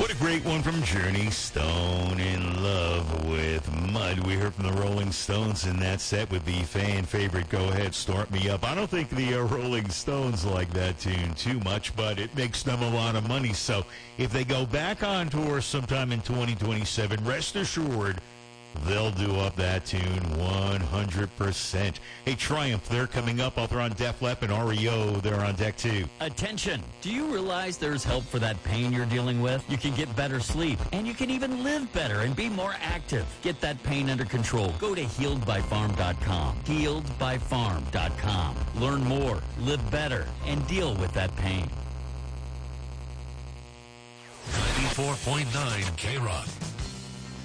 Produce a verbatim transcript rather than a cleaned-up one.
What a great one from Journey, Stone in Love with Mud. We heard from the Rolling Stones in that set with the fan favorite, Go Ahead, Start Me Up. I don't think the uh, Rolling Stones like that tune too much, but it makes them a lot of money. So if they go back on tour sometime in twenty twenty-seven, rest assured, they'll do up that tune one hundred percent. Hey, Triumph, they're coming up. They're on Def Leppard and R E O. They're on deck too. Attention! Do you realize there's help for that pain you're dealing with? You can get better sleep, and you can even live better and be more active. Get that pain under control. Go to healed by farm dot com. healed by farm dot com. Learn more, live better, and deal with that pain. ninety-four point nine K-Rock.